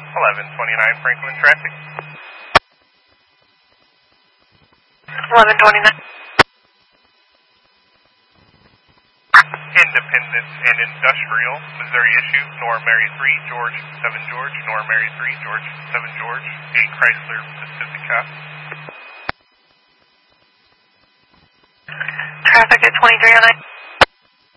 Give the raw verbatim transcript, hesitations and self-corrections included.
eleven twenty-nine Franklin traffic. eleven twenty-nine. Independence and Industrial, Missouri issue, Nora Mary three, George seven George, Nora Mary three, George seven George, eight Chrysler Pacifica. Traffic at twenty-three oh nine.